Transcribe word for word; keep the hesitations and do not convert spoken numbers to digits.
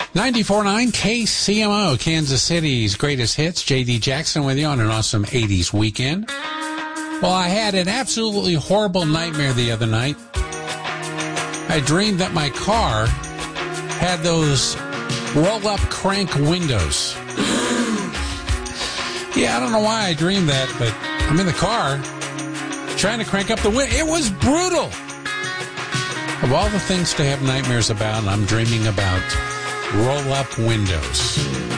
ninety-four point nine K C M O, Kansas City's greatest hits. J D Jackson with you on an awesome eighties weekend. Well, I had an absolutely horrible nightmare the other night. I dreamed that my car had those roll-up crank windows. Yeah, I don't know why I dreamed that, but I'm in the car trying to crank up the window. It was brutal. Of all the things to have nightmares about, I'm dreaming about roll-up windows.